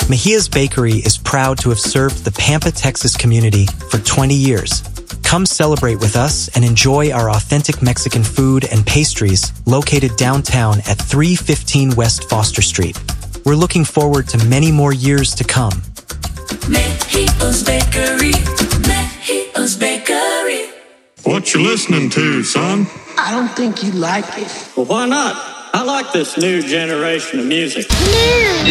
Mejia's Bakery is proud to have served the Pampa, Texas community for 20 years. Come celebrate with us and enjoy our authentic Mexican food and pastries located downtown at 315 West Foster Street. We're looking forward to many more years to come. Mejia's Bakery, Mejia's Bakery. What you listening to, son? I don't think you like it. Well, why not? I like this new generation of music.